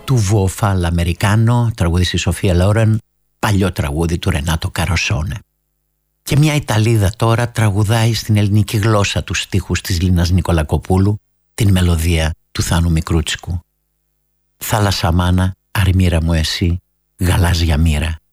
του Βουοφάλ Αμερικάνο, τραγούδι στη Σοφία Λόρεν, παλιό τραγούδι του Ρενάτο Καροσόνε. Και μια Ιταλίδα τώρα τραγουδάει στην ελληνική γλώσσα τους στίχους της Λίνας Νικολακοπούλου, την μελωδία του Θάνου Μικρούτσικου. Θάλασσα μάνα, αρμύρα μου εσύ, γαλάζια μοίρα.